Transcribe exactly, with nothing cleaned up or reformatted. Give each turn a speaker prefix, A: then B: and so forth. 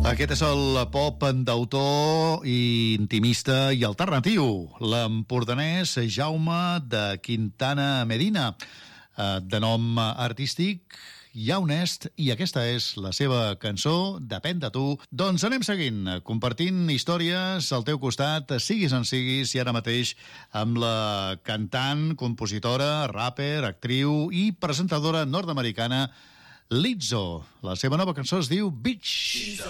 A: Aquest és el pop d'autor i intimista i alternatiu, l'empordanès Jaume de Quintana Medina, de nom artístic Ja Honest, i aquesta és la seva cançó, Depèn de tu. Doncs anem seguint, compartint històries al teu costat, siguis en siguis, i ara mateix amb la cantant, compositora, rapper, actriu i presentadora nord-americana Lizzo. La seva nova cançó es diu Bitch.